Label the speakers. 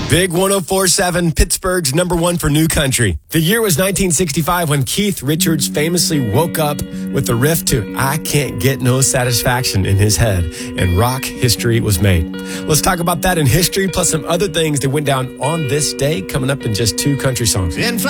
Speaker 1: Big 104.7, Pittsburgh's number one for new country. The year was 1965 when Keith Richards famously woke up with the riff to I Can't Get No Satisfaction in his head, and rock history was made. Let's talk about that in history, plus some other things that went down on this day, coming up in just two country songs.